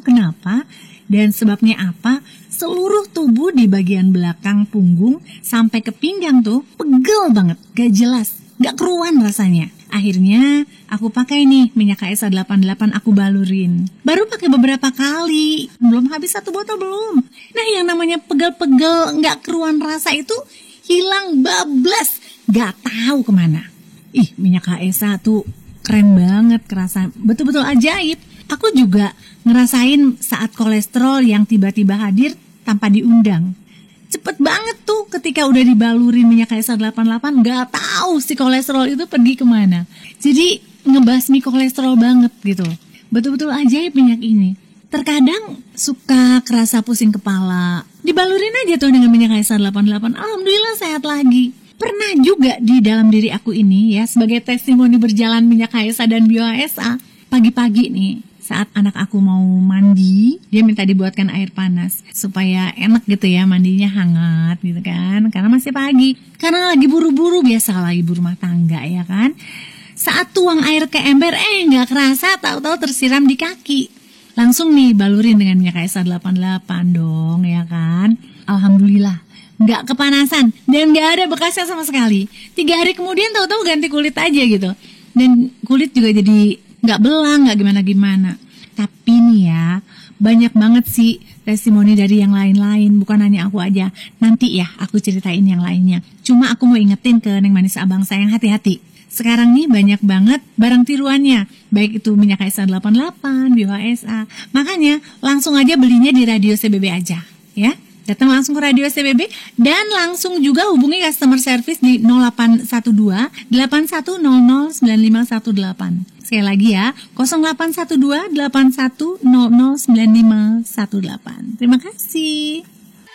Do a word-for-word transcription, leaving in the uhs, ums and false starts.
kenapa dan sebabnya apa, seluruh tubuh di bagian belakang punggung sampai ke pinggang tuh pegel banget, gak jelas, gak keruan rasanya. Akhirnya aku pakai nih minyak K S A delapan puluh delapan, aku balurin. Baru pakai beberapa kali, belum habis satu botol belum. Nah yang namanya pegel-pegel gak keruan rasa itu hilang bablas, gak tahu kemana. Ih, minyak K S A tuh keren banget, kerasa betul-betul ajaib. Aku juga ngerasain saat kolesterol yang tiba-tiba hadir tanpa diundang. Cepet banget tuh ketika udah dibalurin minyak K S A delapan puluh delapan, gak tahu si kolesterol itu pergi kemana. Jadi ngebasmi kolesterol banget gitu. Betul-betul ajaib minyak ini. Terkadang suka kerasa pusing kepala, dibalurin aja tuh dengan minyak K S A delapan puluh delapan, alhamdulillah sehat lagi. Pernah juga di dalam diri aku ini ya, sebagai testimoni berjalan minyak K S A dan Bio H S A, pagi-pagi nih saat anak aku mau mandi, dia minta dibuatkan air panas supaya enak gitu ya, mandinya hangat gitu kan, karena masih pagi, karena lagi buru-buru, biasa lagi ibu rumah tangga ya kan. Saat tuang air ke ember, eh nggak kerasa tahu-tahu tersiram di kaki. Langsung nih balurin dengan minyak K S A delapan puluh delapan dong ya kan. Alhamdulillah nggak kepanasan dan nggak ada bekasnya sama sekali. Tiga hari kemudian tahu-tahu ganti kulit aja gitu, dan kulit juga jadi nggak belang, nggak gimana-gimana. Tapi nih ya, banyak banget sih testimoni dari yang lain-lain, bukan hanya aku aja. Nanti ya aku ceritain yang lainnya. Cuma aku mau ingetin ke Neng Manis Abang sayang, hati-hati. Sekarang nih banyak banget barang tiruannya, baik itu minyak K S A delapan puluh delapan, Bio H S A. Makanya langsung aja belinya di Radio C B B aja ya. Datang langsung ke Radio C B B dan langsung juga hubungi customer service di nol delapan satu dua delapan satu nol nol sembilan lima satu delapan. Sekali lagi ya, nol delapan satu dua delapan satu nol nol sembilan lima satu delapan. Terima kasih.